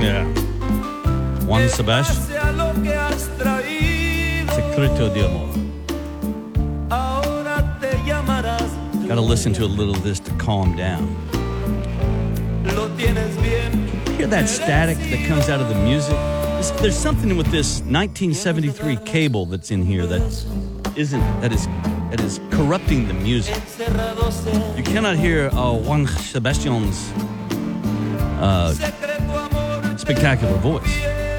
Yeah. Juan Sebastian. Secreto de Amor. Got to listen to a little of this to calm down. Hear that static that comes out of the music? There's something with this 1973 cable that's in here that is corrupting the music. You cannot hear Juan Sebastian's spectacular voice.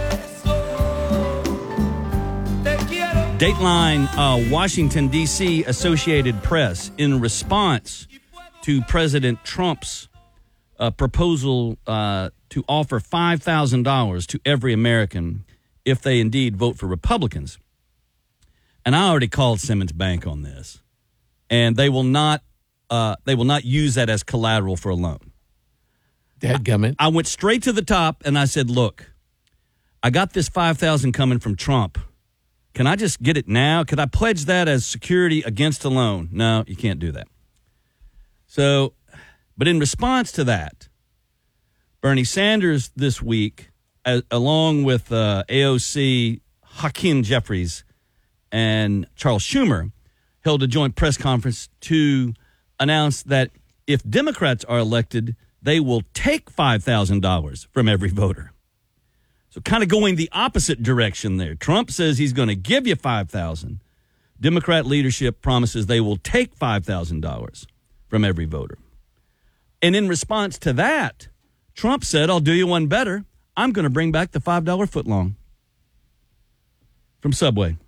Dateline, Washington, D.C. Associated Press, in response to President Trump's proposal to offer $5,000 to every American if they indeed vote for Republicans. And I already called Simmons Bank on this, and they will not use that as collateral for a loan. Dadgummit. I went straight to the top and I said, look, I got this $5,000 coming from Trump. Can I just get it now? Could I pledge that as security against a loan? No, you can't do that. So, but in response to that, Bernie Sanders this week, along with AOC, Hakeem Jeffries, and Charles Schumer, held a joint press conference to announce that if Democrats are elected, they will take $5,000 from every voter. So kind of going the opposite direction there. Trump says he's going to give you $5,000. Democrat leadership promises they will take $5,000 from every voter. And in response to that, Trump said, I'll do you one better. I'm going to bring back the $5 footlong from Subway.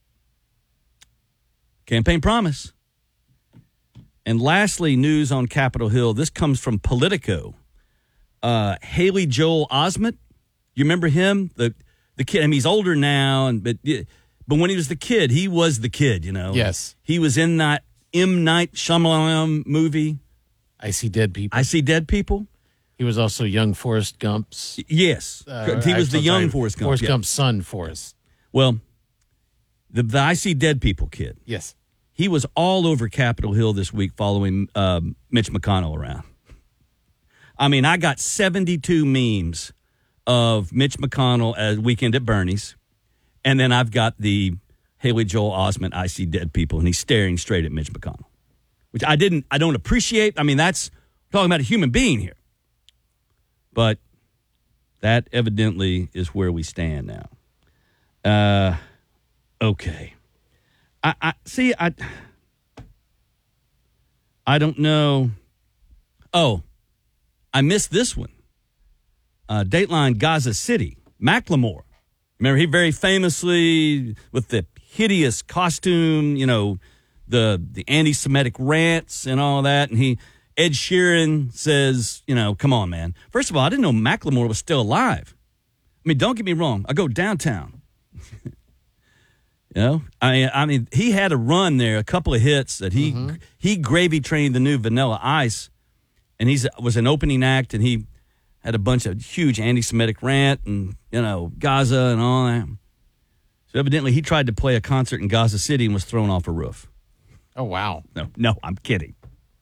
Campaign promise. And lastly, news on Capitol Hill. This comes from Politico. Haley Joel Osment. You remember him? The kid. I mean, he's older now, but when he was the kid, he was the kid, you know. Yes. He was in that M. Night Shyamalan movie. I See Dead People. I See Dead People. He was also young Forrest Gump's. Yes. He was the young Forrest Gump. Forrest Gump's son, Forrest. Well, the I See Dead People kid. Yes. He was all over Capitol Hill this week following Mitch McConnell around. I mean, I got 72 memes of Mitch McConnell at Weekend at Bernie's, and then I've got the Haley Joel Osment I See Dead People, and he's staring straight at Mitch McConnell, which I don't appreciate. I mean, that's talking about a human being here. But that evidently is where we stand now. Okay. I don't know. Oh, I missed this one. Dateline Gaza City. Macklemore. Remember, he very famously, with the hideous costume, you know, the anti-Semitic rants and all that, and Ed Sheeran says, you know, come on, man. First of all, I didn't know Macklemore was still alive. I mean, don't get me wrong. I go downtown. You know, I mean, he had a run there, a couple of hits that he gravy trained the new Vanilla Ice, and was an opening act, and he had a bunch of huge anti-Semitic rant and, you know, Gaza and all that. So evidently he tried to play a concert in Gaza City and was thrown off a roof. Oh, wow. No, I'm kidding.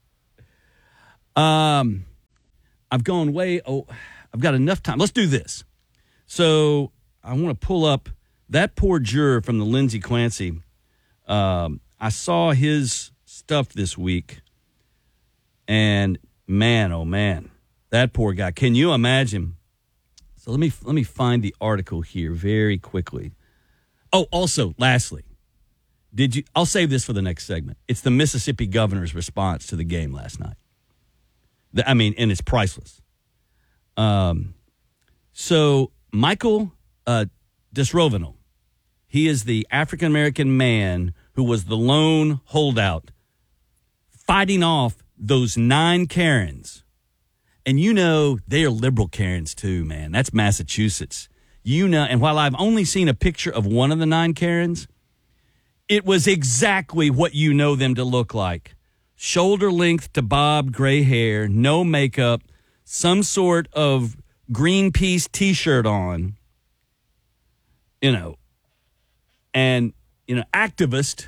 I've gone I've got enough time. Let's do this. So I want to pull up that poor juror from the Lindsay Clancy. I saw his stuff this week, and man, oh man, that poor guy. Can you imagine? So let me find the article here very quickly. Oh, also, lastly, I'll save this for the next segment. It's the Mississippi governor's response to the game last night. And it's priceless. So Michael Disrovenel, he is the African-American man who was the lone holdout fighting off those 9 Karens. And you know, they are liberal Karens too, man. That's Massachusetts. You know, and while I've only seen a picture of one of the 9 Karens, it was exactly what you know them to look like. Shoulder length to bob, gray hair, no makeup, some sort of Greenpeace T-shirt on, you know, and, you know, activist,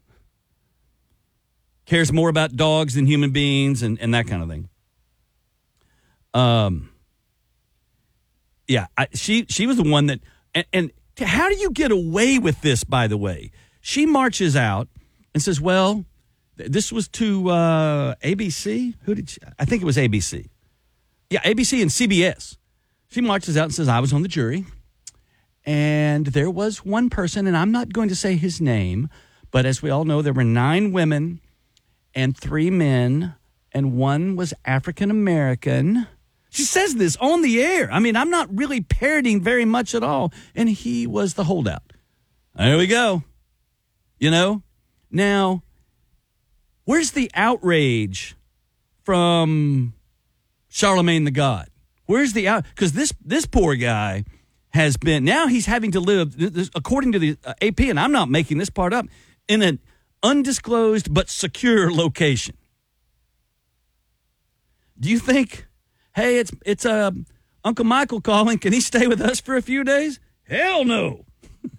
cares more about dogs than human beings and that kind of thing. Yeah, she was the one that, and how do you get away with this, by the way? She marches out and says, well, this was to ABC. I think it was ABC. Yeah, ABC and CBS. She marches out and says, I was on the jury, and there was one person, and I'm not going to say his name, but as we all know, there were 9 women and 3 men, and one was African American. She says this on the air. I mean, I'm not really parroting very much at all. And he was the holdout. There we go. You know? Now, where's the outrage from Charlemagne the God? Where's the out? Because this poor guy has been, now he's having to live, according to the AP, and I'm not making this part up, in an undisclosed but secure location. Do you think, hey, it's Uncle Michael calling, can he stay with us for a few days? Hell no.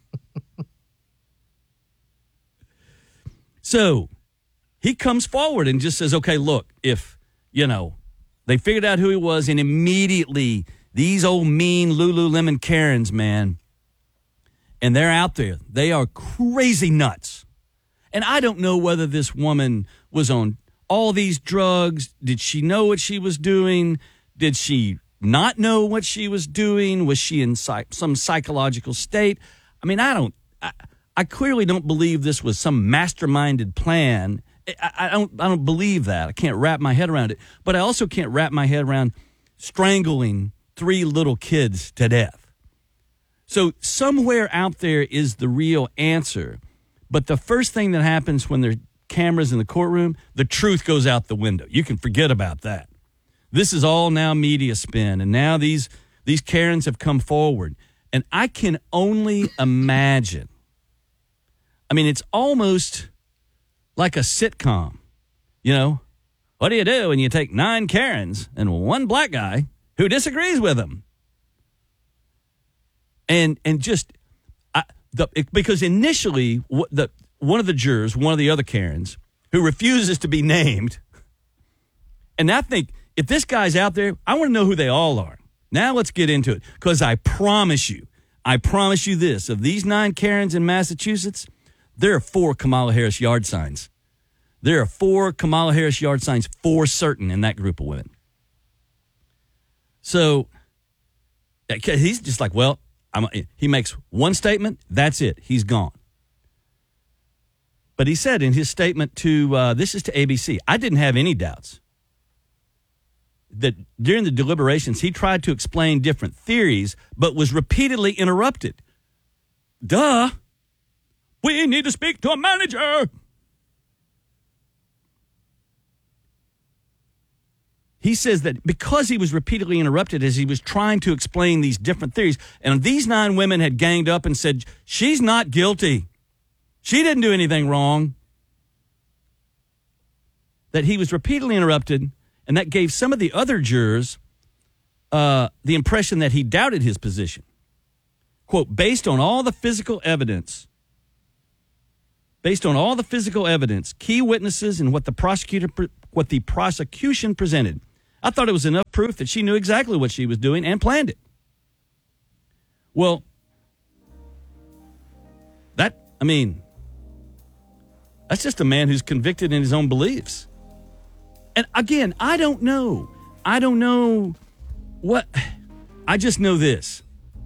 So he comes forward and just says, okay, look, if, they figured out who he was, and immediately these old mean Lululemon Karens, man, and they're out there. They are crazy nuts. And I don't know whether this woman was on all these drugs. Did she know what she was doing? Did she not know what she was doing? Was she in some psychological state? I mean, I clearly don't believe this was some masterminded plan. I don't believe that. I can't wrap my head around it. But I also can't wrap my head around strangling 3 little kids to death. So somewhere out there is the real answer. But the first thing that happens when there are cameras in the courtroom, the truth goes out the window. You can forget about that. This is all now media spin, and now these Karens have come forward. And I can only imagine. I mean, it's almost like a sitcom. What do you do when you take 9 Karens and 1 black guy who disagrees with them? And just because initially one of the jurors, one of the other Karens, who refuses to be named, and I think if this guy's out there, I want to know who they all are. Now let's get into it, because I promise you this, of these 9 Karens in Massachusetts, there are 4 Kamala Harris yard signs. There are 4 Kamala Harris yard signs for certain in that group of women. So he's just like, well, he makes one statement, that's it, he's gone. But he said in his statement to, this is to ABC, I didn't have any doubts that during the deliberations, he tried to explain different theories, but was repeatedly interrupted. Duh. We need to speak to a manager. He says that because he was repeatedly interrupted as he was trying to explain these different theories, and these 9 women had ganged up and said, she's not guilty. She didn't do anything wrong. That he was repeatedly interrupted, and that gave some of the other jurors the impression that he doubted his position. Quote, based on all the physical evidence, key witnesses, and what the prosecution presented, I thought it was enough proof that she knew exactly what she was doing and planned it. Well, that's just a man who's convicted in his own beliefs. And again, I don't know what, I just know this.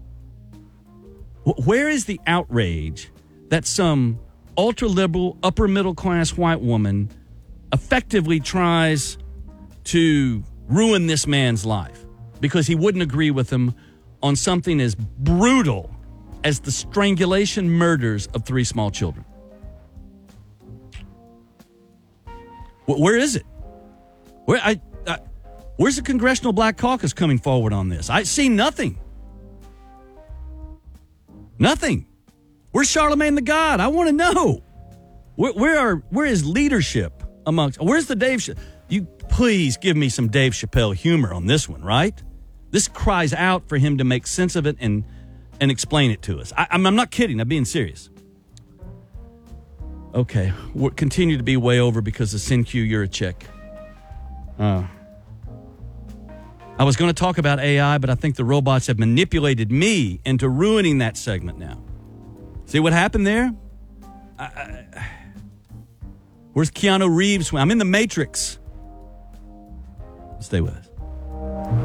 Where is the outrage that some ultra-liberal, upper-middle-class white woman effectively tries to ruin this man's life because he wouldn't agree with him on something as brutal as the strangulation murders of 3 small children? Where is it? Where's the Congressional Black Caucus coming forward on this? I see nothing. Nothing. Where's Charlemagne the God? I want to know. Where is leadership where's the Dave? You please give me some Dave Chappelle humor on this one, right? This cries out for him to make sense of it and explain it to us. I'm not kidding. I'm being serious. Okay, we'll continue to be way over because of SendQ, you're a chick. I I was going to talk about AI, but I think the robots have manipulated me into ruining that segment now. See what happened there? Where's Keanu Reeves? I'm in the Matrix. Stay with us.